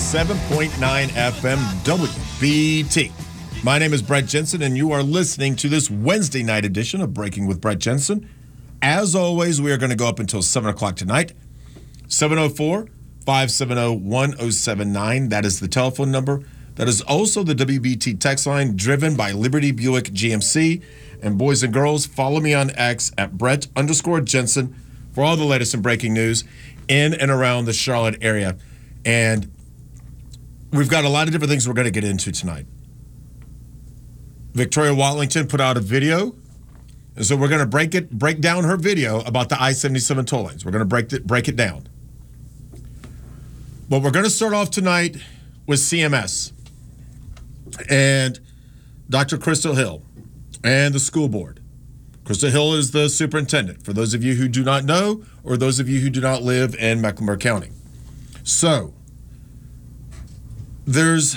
97.9 FM WBT. My name is Brett Jensen, and you are listening to this Wednesday night edition of Breaking with Brett Jensen. As always, we are going to go up until 7 o'clock tonight. 704-570-1079. That is the telephone number. That is also the WBT text line, driven by Liberty Buick GMC. And boys and girls, follow me on X at Brett_Jensen for all the latest and breaking news in and around the Charlotte area. And we've got a lot of different things we're going to get into tonight. Victoria Watlington put out a video, and so we're going to break down her video about the I-77 toll lanes. We're going to break it down. But we're going to start off tonight with CMS and Dr. Crystal Hill and the school board. Crystal Hill is the superintendent, for those of you who do not know, or those of you who do not live in Mecklenburg County. So, the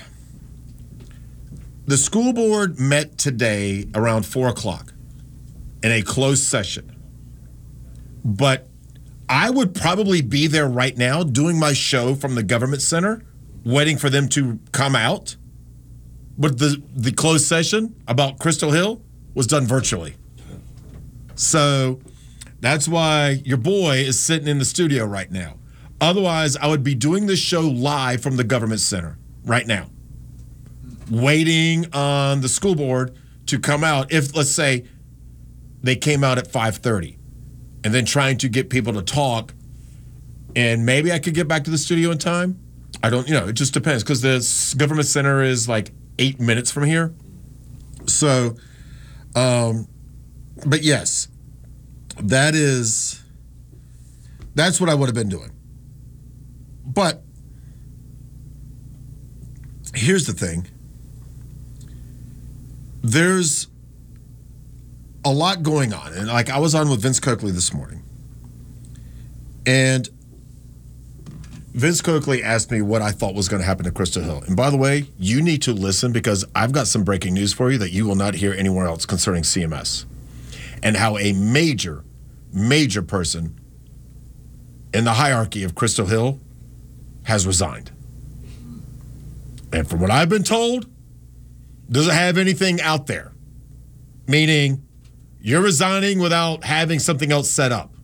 school board met today around 4 o'clock in a closed session. But I would probably be there right now doing my show from the government center, waiting for them to come out. But the closed session about Crystal Hill was done virtually. So that's why your boy is sitting in the studio right now. Otherwise, I would be doing this show live from the government center right now, waiting on the school board to come out. If, let's say, they came out at 5:30, and then trying to get people to talk, and maybe I could get back to the studio in time. I don't, it just depends, because the government center is like 8 minutes from here. So, but yes, that's what I would have been doing. But here's the thing. There's a lot going on. And I was on with Vince Coakley this morning. And Vince Coakley asked me what I thought was going to happen to Crystal Hill. And by the way, you need to listen, because I've got some breaking news for you that you will not hear anywhere else concerning CMS. And how a major person in the hierarchy of Crystal Hill has resigned. And from what I've been told, doesn't have anything out there. Meaning, you're resigning without having something else set up.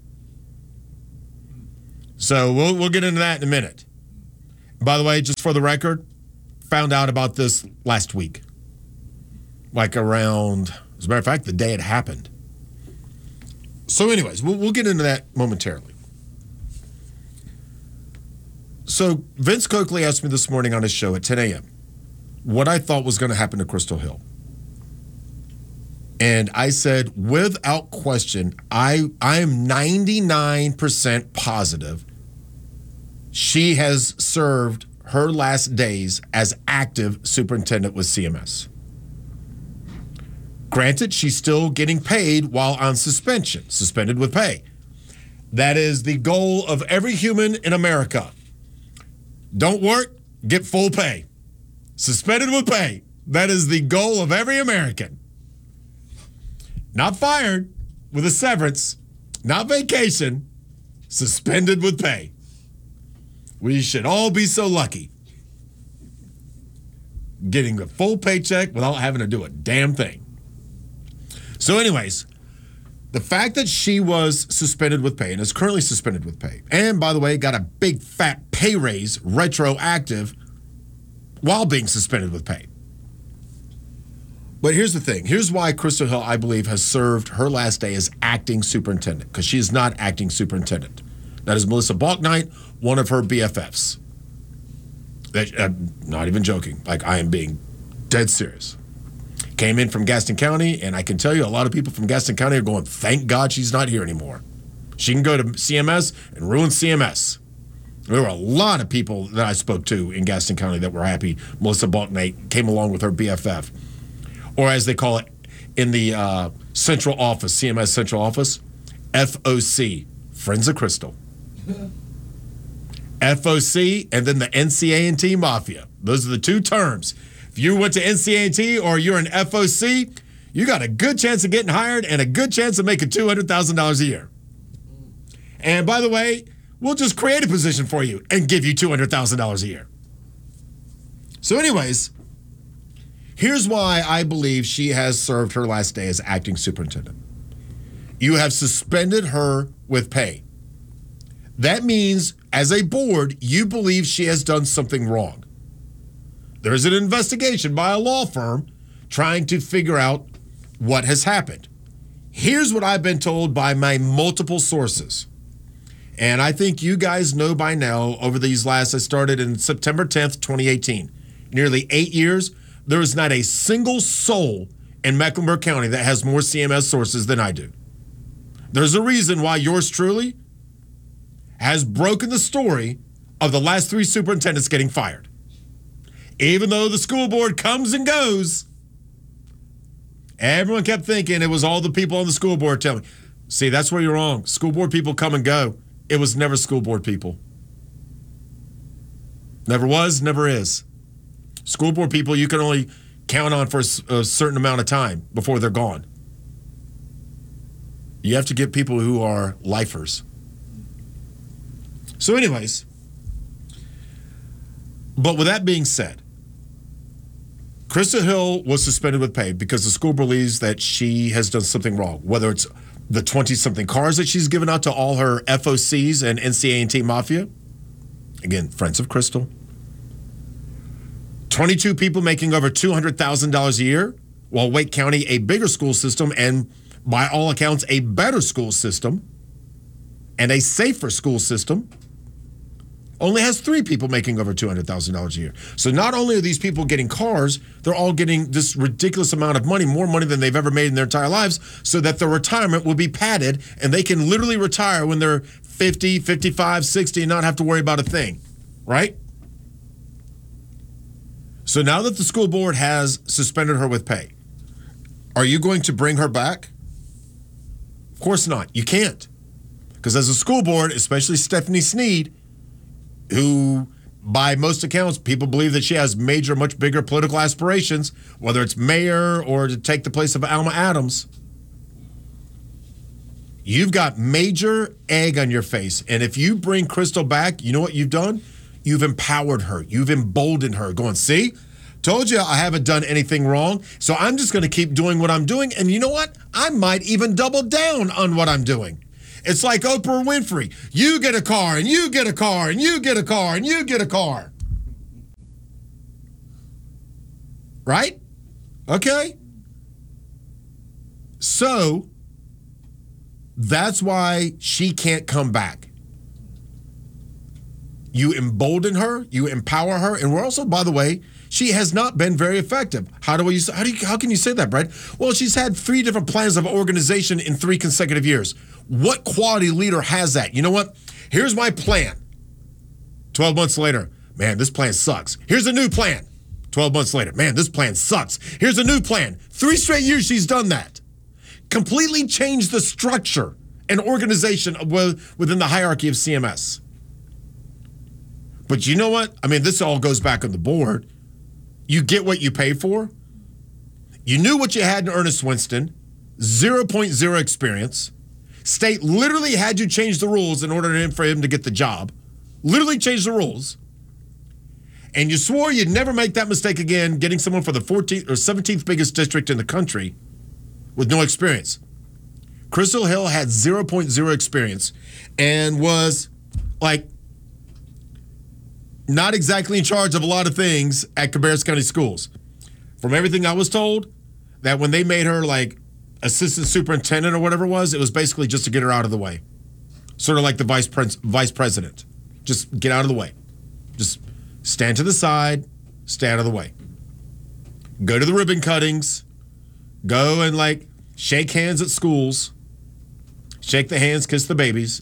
So we'll get into that in a minute. By the way, just for the record, found out about this last week. Around, as a matter of fact, the day it happened. So anyways, we'll get into that momentarily. So Vince Coakley asked me this morning on his show at 10 a.m. what I thought was going to happen to Crystal Hill. And I said, without question, I am 99% positive she has served her last days as active superintendent with CMS. Granted, she's still getting paid while on suspension, suspended with pay. That is the goal of every human in America. Don't work, get full pay. Suspended with pay. That is the goal of every American. Not fired with a severance, not vacation, suspended with pay. We should all be so lucky. Getting a full paycheck without having to do a damn thing. So anyways, the fact that she was suspended with pay and is currently suspended with pay, and by the way, got a big fat pay raise retroactive while being suspended with pay. But here's the thing. Here's why Crystal Hill, I believe, has served her last day as acting superintendent, because she is not acting superintendent. That is Melissa Balknight, one of her BFFs. Not even joking. I am being dead serious. Came in from Gaston County, and I can tell you a lot of people from Gaston County are going, thank God she's not here anymore. She can go to CMS and ruin CMS. There were a lot of people that I spoke to in Gaston County that were happy Melissa Balknight came along with her BFF. Or as they call it in the central office, CMS central office, FOC, Friends of Crystal. FOC and then the NCA&T Mafia. Those are the two terms. If you went to NCA&T or you're an FOC, you got a good chance of getting hired and a good chance of making $200,000 a year. And by the way, we'll just create a position for you and give you $200,000 a year. So anyways, here's why I believe she has served her last day as acting superintendent. You have suspended her with pay. That means, as a board, you believe she has done something wrong. There's an investigation by a law firm trying to figure out what has happened. Here's what I've been told by my multiple sources. And I think you guys know by now, over these last, I started in September 10th, 2018. Nearly 8 years, there is not a single soul in Mecklenburg County that has more CMS sources than I do. There's a reason why yours truly has broken the story of the last 3 superintendents getting fired. Even though the school board comes and goes, everyone kept thinking it was all the people on the school board telling me. See, that's where you're wrong. School board people come and go. It was never school board people. Never was, never is. School board people you can only count on for a certain amount of time before they're gone. You have to get people who are lifers. So anyways, but with that being said, Crystal Hill was suspended with pay because the school believes that she has done something wrong, whether it's the 20-something cars that she's given out to all her FOCs and NCA&T Mafia. Again, friends of Crystal. 22 people making over $200,000 a year, while Wake County, a bigger school system and by all accounts, a better school system and a safer school system, only has 3 people making over $200,000 a year. So not only are these people getting cars, they're all getting this ridiculous amount of money, more money than they've ever made in their entire lives, so that their retirement will be padded and they can literally retire when they're 50, 55, 60 and not have to worry about a thing, right? So now that the school board has suspended her with pay, are you going to bring her back? Of course not. You can't. Because as a school board, especially Stephanie Sneed, who by most accounts, people believe that she has major, much bigger political aspirations, whether it's mayor or to take the place of Alma Adams, you've got major egg on your face. And if you bring Crystal back, you know what you've done? You've empowered her. You've emboldened her. Going, see? Told you I haven't done anything wrong, so I'm just going to keep doing what I'm doing. And you know what? I might even double down on what I'm doing. It's like Oprah Winfrey. You get a car, and you get a car, and you get a car, and you get a car. Right? Okay. So, that's why she can't come back. You embolden her, you empower her, and we're also, by the way, she has not been very effective. How can you say that, Brett? Well, she's had 3 different plans of organization in 3 consecutive years. What quality leader has that? You know what? Here's my plan. 12 months later, man, this plan sucks. Here's a new plan. 12 months later, man, this plan sucks. Here's a new plan. 3 straight years she's done that. Completely changed the structure and organization within the hierarchy of CMS. But you know what? I mean, this all goes back on the board. You get what you pay for. You knew what you had in Ernest Winston, 0.0 experience. State literally had you change the rules in order for him to get the job. Literally changed the rules. And you swore you'd never make that mistake again, getting someone for the 14th or 17th biggest district in the country with no experience. Crystal Hill had 0.0 experience and was like not exactly in charge of a lot of things at Cabarrus County Schools. From everything I was told, that when they made her like assistant superintendent or whatever it was basically just to get her out of the way. Sort of like the vice president. Just get out of the way. Just stand to the side, stay out of the way. Go to the ribbon cuttings. Go and like shake hands at schools. Shake the hands, kiss the babies.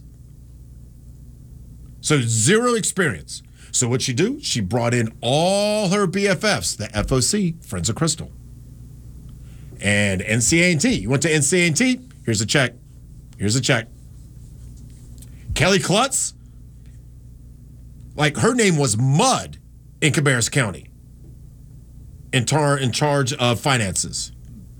So 0 experience. So what'd she do? She brought in all her BFFs, the FOC, Friends of Crystal. And NCA&T. You went to NCA&T? Here's a check. Here's a check. Kelly Klutz, like her name was mud in Cabarrus County in charge of finances.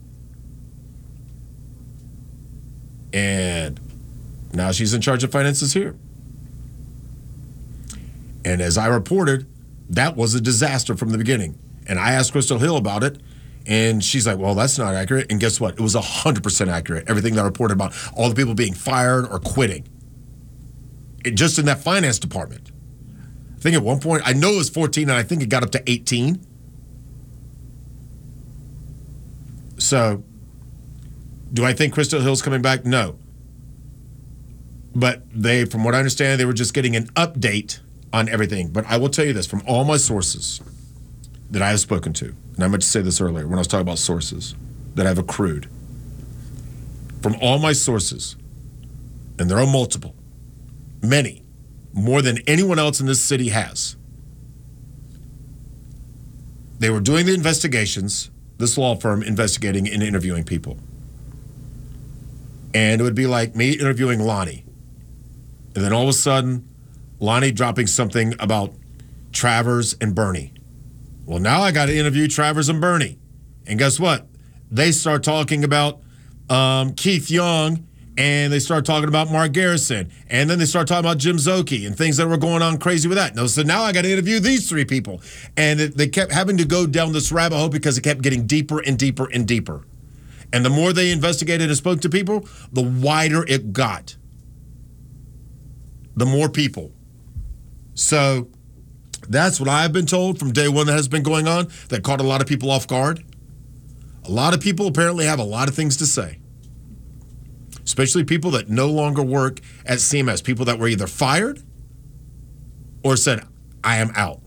And now she's in charge of finances here. And as I reported, That was a disaster from the beginning. And I asked Crystal Hill about it, and she's like, well, that's not accurate. And guess what? It was 100% accurate. Everything that I reported about all the people being fired or quitting. Just in that finance department. I think at one point, I know it was 14, and I think it got up to 18. So, do I think Crystal Hill's coming back? No. But they, from what I understand, they were just getting an update on everything. But I will tell you this, from all my sources that I have spoken to, and I meant to say this earlier when I was talking about sources that I've accrued. From all my sources, and there are multiple, many, more than anyone else in this city has. They were doing the investigations, this law firm investigating and interviewing people. And it would be like me interviewing Lonnie. And then all of a sudden, Lonnie dropping something about Travers and Bernie. Well, now I got to interview Travers and Bernie. And guess what? They start talking about Keith Young, and they start talking about Mark Garrison. And then they start talking about Jim Szoke and things that were going on crazy with that. No, so now I got to interview these three people. And they kept having to go down this rabbit hole because it kept getting deeper and deeper and deeper. And the more they investigated and spoke to people, the wider it got. The more people. So that's what I've been told from day one that has been going on that caught a lot of people off guard. A lot of people apparently have a lot of things to say. Especially people that no longer work at CMS. People that were either fired or said, I am out.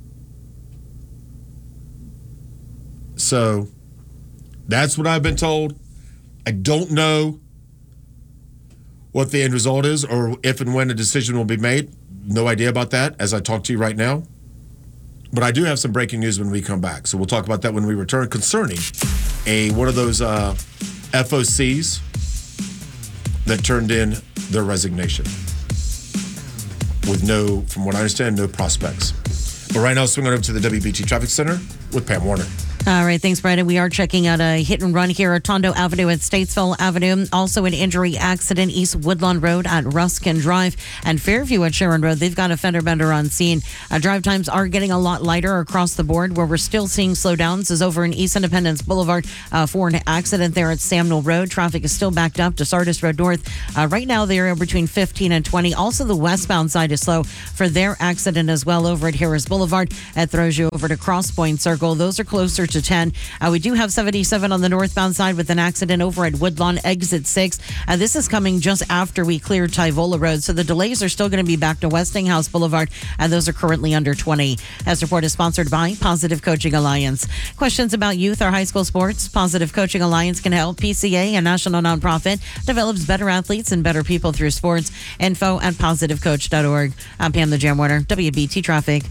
So that's what I've been told. I don't know what the end result is or if and when a decision will be made. No idea about that as I talk to you right now. But I do have some breaking news when we come back. So we'll talk about that when we return concerning one of those FOCs that turned in their resignation with no, from what I understand, no prospects. But right now, swing on over to the WBT Traffic Center with Pam Warner. All right, thanks, Brandon. We are checking out a hit and run here at Tondo Avenue and Statesville Avenue. Also an injury accident, East Woodlawn Road at Ruskin Drive and Fairview at Sharon Road. They've got a fender bender on scene. Drive times are getting a lot lighter across the board. Where we're still seeing slowdowns is over in East Independence Boulevard for an accident there at Samuel Road. Traffic is still backed up to Sardis Road North. Right now, they're between 15 and 20. Also, the westbound side is slow for their accident as well over at Harris Boulevard. That throws you over to Cross Point Circle. Those are closer to 10. We do have 77 on the northbound side with an accident over at Woodlawn Exit 6. This is coming just after we cleared Tyvola Road, so the delays are still going to be back to Westinghouse Boulevard, and those are currently under 20. This report is sponsored by Positive Coaching Alliance. Questions about youth or high school sports? Positive Coaching Alliance can help. PCA, a national nonprofit, develops better athletes and better people through sports. Info at positivecoach.org. I'm Pam the Jam Warner, WBT Traffic.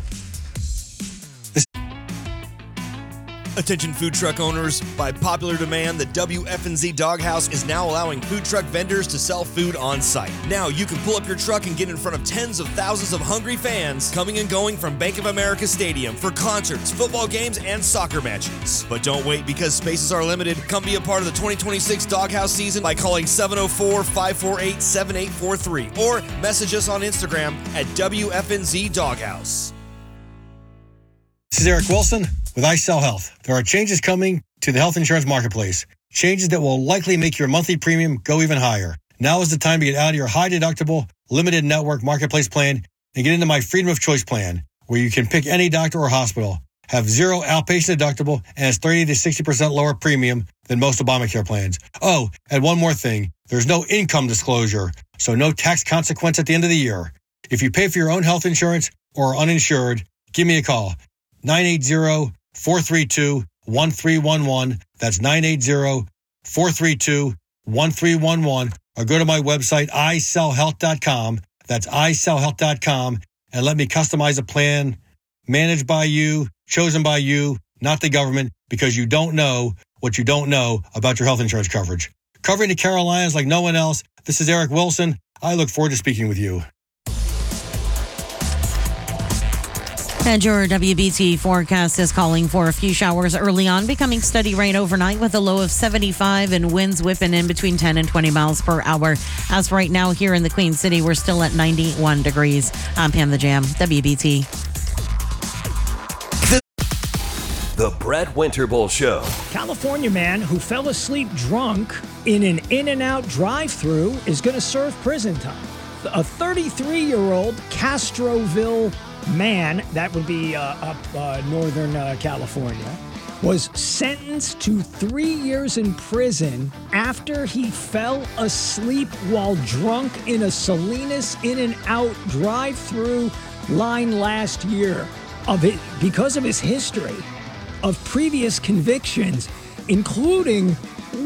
Attention food truck owners, by popular demand, the WFNZ Doghouse is now allowing food truck vendors to sell food on site. Now you can pull up your truck and get in front of tens of thousands of hungry fans coming and going from Bank of America Stadium for concerts, football games, and soccer matches. But don't wait because spaces are limited. Come be a part of the 2026 Doghouse season by calling 704-548-7843 or message us on Instagram at WFNZ Doghouse. This is Eric Wilson with iCell Health. There are changes coming to the health insurance marketplace. Changes that will likely make your monthly premium go even higher. Now is the time to get out of your high deductible, limited network marketplace plan and get into my Freedom of Choice plan, where you can pick any doctor or hospital, have zero outpatient deductible, and has 30 to 60% lower premium than most Obamacare plans. Oh, and one more thing. There's no income disclosure, so no tax consequence at the end of the year. If you pay for your own health insurance or are uninsured, give me a call. 980-432-1311. That's 980-432-1311. Or go to my website, icellhealth.com. That's icellhealth.com. And let me customize a plan managed by you, chosen by you, not the government, because you don't know what you don't know about your health insurance coverage. Covering the Carolinas like no one else, this is Eric Wilson. I look forward to speaking with you. And your WBT forecast is calling for a few showers early on, becoming steady rain overnight with a low of 75 and winds whipping in between 10 and 20 miles per hour. As right now here in the Queen City, we're still at 91 degrees. I'm Pam the Jam, WBT. The Brett Winterble Show. California man who fell asleep drunk in an In-N-Out drive-thru is going to serve prison time. A 33-year-old Castroville man, that would be up northern California, was sentenced to 3 years in prison after he fell asleep while drunk in a Salinas In-N-Out drive-thru line last year because of his history of previous convictions, including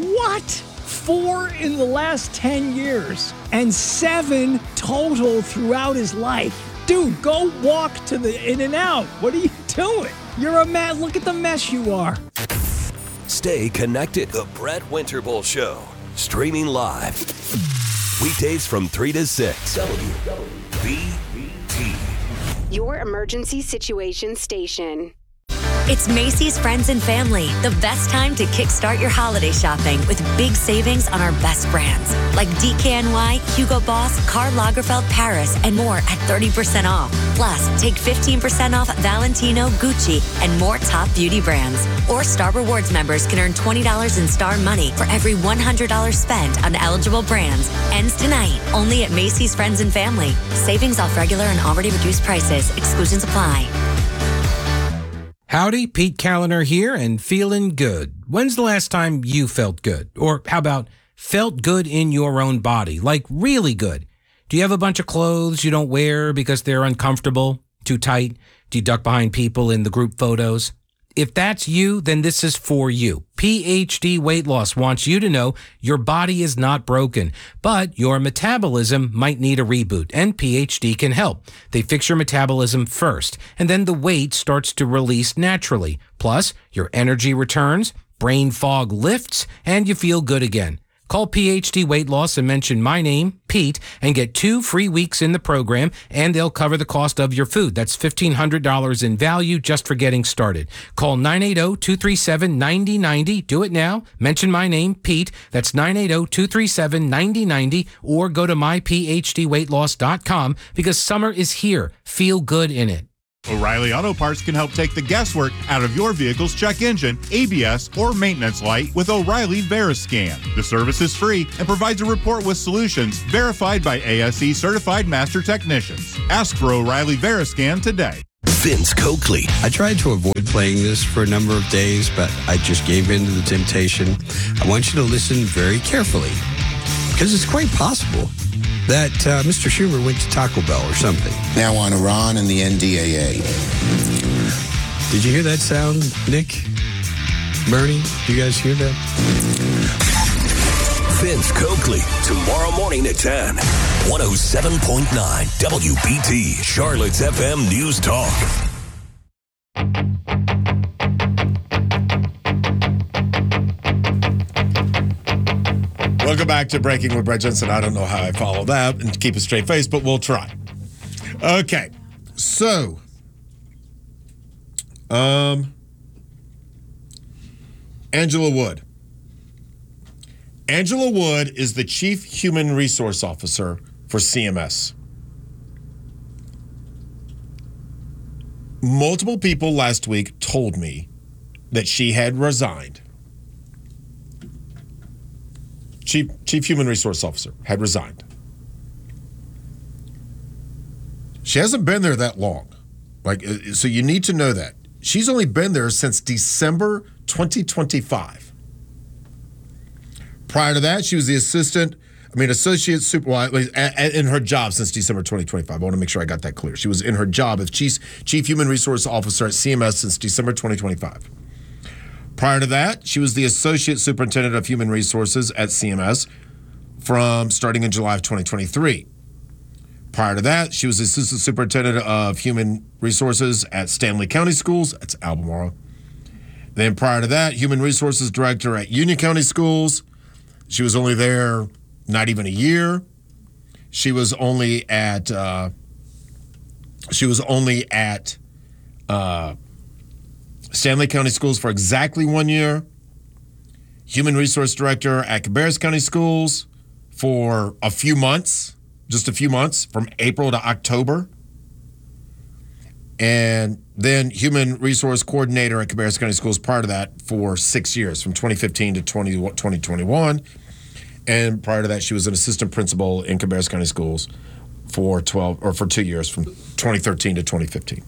4 in the last 10 years and 7 total throughout his life. Dude, go walk to the In-N-Out. What are you doing? You're a man. Look at the mess you are. Stay connected. The Brett Winterble Show. Streaming live. Weekdays from 3 to 6. WBT. Your emergency situation station. It's Macy's Friends and Family, the best time to kickstart your holiday shopping with big savings on our best brands like DKNY, Hugo Boss, Karl Lagerfeld Paris, and more at 30% off. Plus, take 15% off Valentino, Gucci, and more top beauty brands. Or Star Rewards members can earn $20 in Star Money for every $100 spent on eligible brands. Ends tonight, only at Macy's Friends and Family. Savings off regular and already reduced prices. Exclusions apply. Howdy, Pete Callender here and feeling good. When's the last time you felt good? Or how about felt good in your own body, like really good? Do you have a bunch of clothes you don't wear because they're uncomfortable, too tight? Do you duck behind people in the group photos? If that's you, then this is for you. PhD Weight Loss wants you to know your body is not broken, but your metabolism might need a reboot, and PhD can help. They fix your metabolism first, and then the weight starts to release naturally. Plus, your energy returns, brain fog lifts, and you feel good again. Call PhD Weight Loss and mention my name, Pete, and get 2 free weeks in the program, and they'll cover the cost of your food. That's $1,500 in value just for getting started. Call 980-237-9090. Do it now. Mention my name, Pete. That's 980-237-9090, or go to myphdweightloss.com because summer is here. Feel good in it. O'Reilly Auto Parts can help take the guesswork out of your vehicle's check engine, ABS, or maintenance light with O'Reilly Veriscan. The service is free and provides a report with solutions verified by ASE certified master technicians. Ask for O'Reilly Veriscan today. Vince Coakley. I tried to avoid playing this for a number of days, but I just gave in to the temptation. I want you to listen very carefully, because it's quite possible that Mr. Schumer went to Taco Bell or something. Now on Iran and the NDAA. Did you hear that sound, Nick? Bernie, do you guys hear that? Vince Coakley, tomorrow morning at 10. 107.9 WBT, Charlotte's FM News Talk. Welcome back to Breaking with Brett Jensen. I don't know how I follow that and keep a straight face, but we'll try. Okay, so Angela Wood. Angela Wood is the Chief Human Resource Officer for CMS. Multiple people last week told me that she had resigned. Chief Human Resource Officer had resigned. She hasn't been there that long. So you need to know that. She's only been there since December 2025. Prior to that, she was the associate supervisor in her job since December 2025. I want to make sure I got that clear. She was in her job as Chief Human Resource Officer at CMS since December 2025. Prior to that, she was the Associate Superintendent of Human Resources at CMS from starting in July of 2023. Prior to that, she was Assistant Superintendent of Human Resources at Stanley County Schools. That's Albemarle. Then prior to that, Human Resources Director at Union County Schools. She was only there not even a year. She was only at Stanley County Schools for exactly 1 year. Human Resource Director at Cabarrus County Schools for just a few months, from April to October. and then human resource coordinator at Cabarrus County Schools prior to that for 6 years, from 2015 to 2021. And prior to that, she was an assistant principal in Cabarrus County Schools for 2 years, from 2013 to 2015.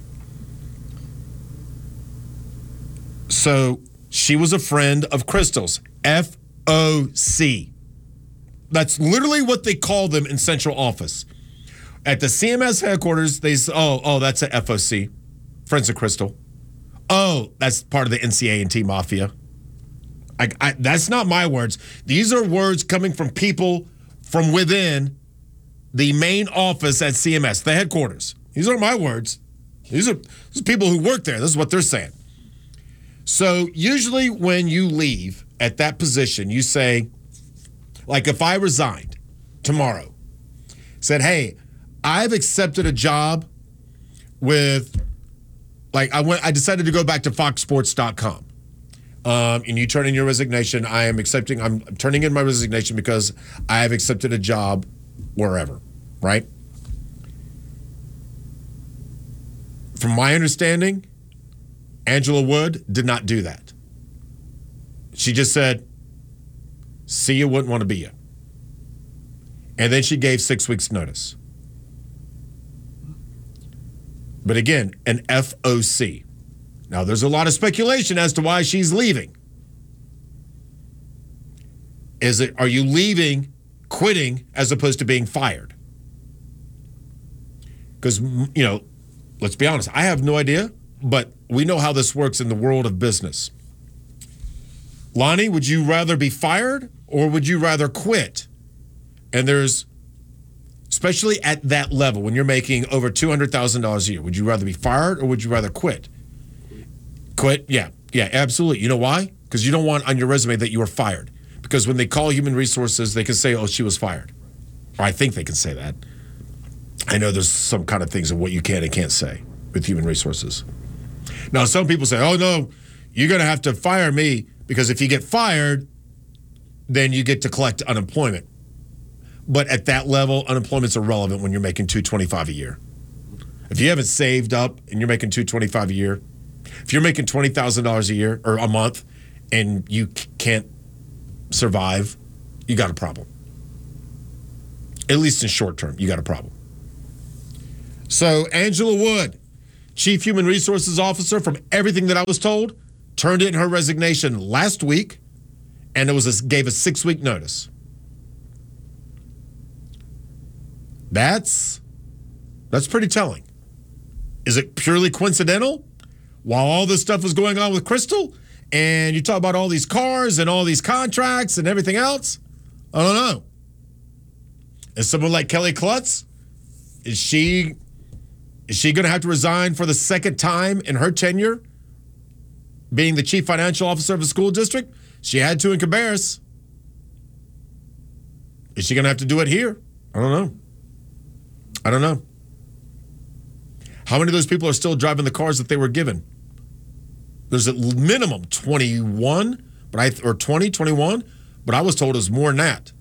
So she was a friend of Crystal's, FOC. That's literally what they call them in central office. At the CMS headquarters, they say, oh, that's a FOC, Friends of Crystal. Oh, that's part of the NCA&T Mafia. That's not my words. These are words coming from people from within the main office at CMS, the headquarters. These aren't my words. These are people who work there. This is what they're saying. So usually when you leave at that position, you say, like if I resigned tomorrow, said, hey, I've accepted a job with, like I decided to go back to foxsports.com. And you turn in your resignation. I'm turning in my resignation because I have accepted a job wherever, right? From my understanding, Angela Wood did not do that. She just said, see you, wouldn't want to be you. And then she gave 6 weeks notice. But again, an FOC. Now, there's a lot of speculation as to why she's leaving. Are you leaving, quitting, as opposed to being fired? Because, let's be honest, I have no idea, but we know how this works in the world of business. Lonnie, would you rather be fired or would you rather quit? And there's, especially at that level, when you're making over $200,000 a year, would you rather be fired or would you rather quit? Quit? Yeah, absolutely. You know why? Because you don't want on your resume that you were fired. Because when they call human resources, they can say, oh, she was fired. Or I think they can say that. I know there's some kind of things of what you can and can't say with human resources. Now, some people say, oh, no, you're going to have to fire me because if you get fired, then you get to collect unemployment. But at that level, unemployment's irrelevant when you're making $225 a year. If you haven't saved up and you're making $225 a year, if you're making $20,000 a year or a month and you can't survive, you got a problem. At least in short term, you got a problem. So Angela Wood, Chief Human Resources Officer, from everything that I was told, turned in her resignation last week, and gave a 6-week notice. That's pretty telling. Is it purely coincidental? While all this stuff was going on with Crystal, and you talk about all these cars and all these contracts and everything else, I don't know. Is someone like Kelly Klutz, is she going to have to resign for the second time in her tenure, being the chief financial officer of a school district? She had to in Cabarrus. Is she going to have to do it here? I don't know. How many of those people are still driving the cars that they were given? There's a minimum 21, or 20, 21, but I was told it was more than that.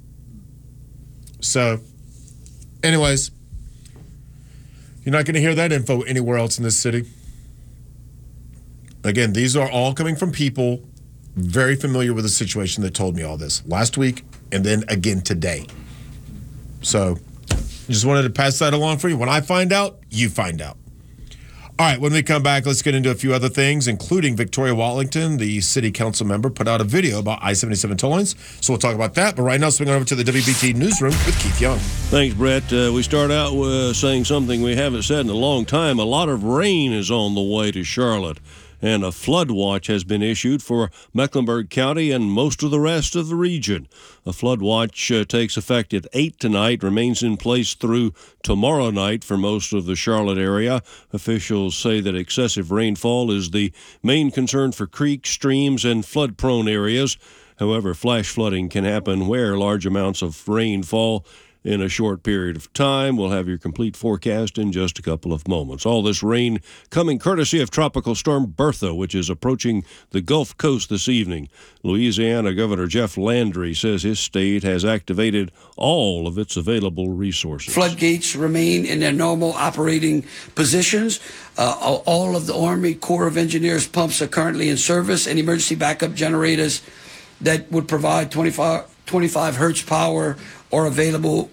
So, anyways, you're not going to hear that info anywhere else in this city. Again, these are all coming from people very familiar with the situation that told me all this last week and then again today. So, just wanted to pass that along for you. When I find out, you find out. All right, when we come back, let's get into a few other things, including Victoria Wallington, the city council member, put out a video about I-77 toll lines. So we'll talk about that. But right now, swing on over to the WBT newsroom with Keith Young. Thanks, Brett. We start out with saying something we haven't said in a long time. A lot of rain is on the way to Charlotte, and a flood watch has been issued for Mecklenburg County and most of the rest of the region. A flood watch takes effect at 8 tonight, remains in place through tomorrow night for most of the Charlotte area. Officials say that excessive rainfall is the main concern for creeks, streams, and flood-prone areas. However, flash flooding can happen where large amounts of rain fall in a short period of time. We'll have your complete forecast in just a couple of moments. All this rain coming courtesy of Tropical Storm Bertha, which is approaching the Gulf Coast this evening. Louisiana Governor Jeff Landry says his state has activated all of its available resources. Floodgates remain in their normal operating positions. All of the Army Corps of Engineers pumps are currently in service, and emergency backup generators that would provide 25 hertz power were available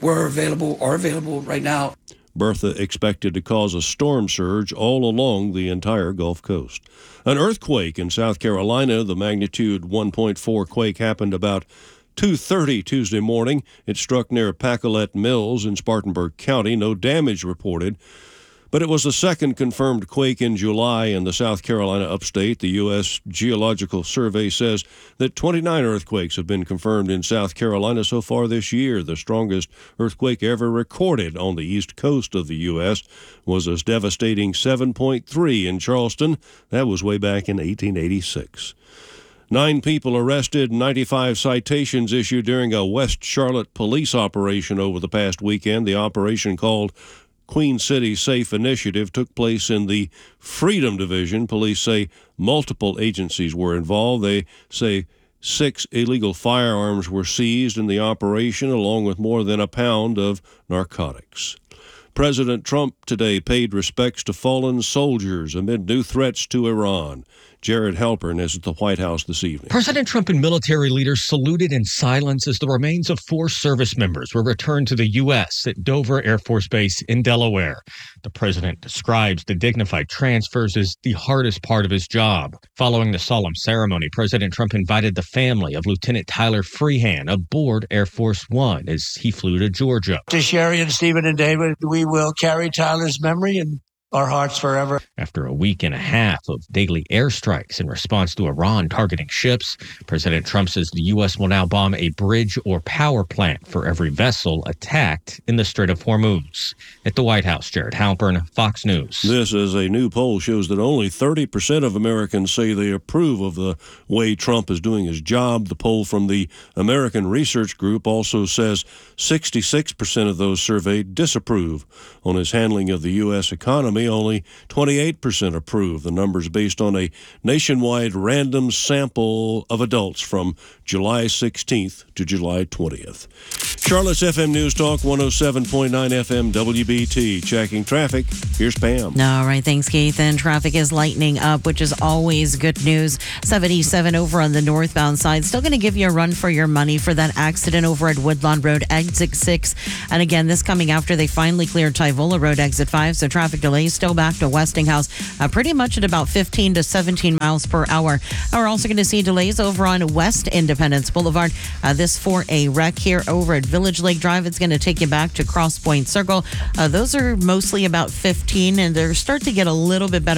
right now. Bertha expected to cause a storm surge all along the entire Gulf Coast. An earthquake in South Carolina, the magnitude 1.4 quake happened about 2:30 Tuesday morning. It struck near Pacolet Mills in Spartanburg County. No damage reported. But it was the second confirmed quake in July in the South Carolina upstate. The U.S. Geological Survey says that 29 earthquakes have been confirmed in South Carolina so far this year. The strongest earthquake ever recorded on the east coast of the U.S. was a devastating 7.3 in Charleston. That was way back in 1886. 9 people arrested, 95 citations issued during a West Charlotte police operation over the past weekend. The operation, called Queen City Safe Initiative, took place in the Freedom Division. Police say multiple agencies were involved. They say 6 illegal firearms were seized in the operation, along with more than a pound of narcotics. President Trump today paid respects to fallen soldiers amid new threats to Iran. Jared Halpern is at the White House this evening. President Trump and military leaders saluted in silence as the remains of 4 service members were returned to the U.S. at Dover Air Force Base in Delaware. The president describes the dignified transfers as the hardest part of his job. Following the solemn ceremony, President Trump invited the family of Lieutenant Tyler Freehan aboard Air Force One as he flew to Georgia. To Sherry and Stephen and David, we will carry Tyler's memory in our hearts forever. After a week and a half of daily airstrikes in response to Iran targeting ships, President Trump says the U.S. will now bomb a bridge or power plant for every vessel attacked in the Strait of Hormuz. At the White House, Jared Halpern, Fox News. This, as a new poll shows, that only 30% of Americans say they approve of the way Trump is doing his job. The poll from the American Research Group also says 66% of those surveyed disapprove on his handling of the U.S. economy. Only 28% approve. The numbers based on a nationwide random sample of adults from July 16th to July 20th. Charlotte's FM News Talk 107.9 FM WBT. Checking traffic. Here's Pam. All right. Thanks, Keith. And traffic is lightening up, which is always good news. 77 over on the northbound side. Still going to give you a run for your money for that accident over at Woodlawn Road, exit 6. And again, this coming after they finally cleared Tyvola Road, exit 5. So traffic delays still back to Westinghouse, pretty much at about 15 to 17 miles per hour. We're also going to see delays over on West Independence Boulevard. This for a wreck here over at Village Lake Drive. It's going to take you back to Cross Point Circle. Those are mostly about 15, and they're starting to get a little bit better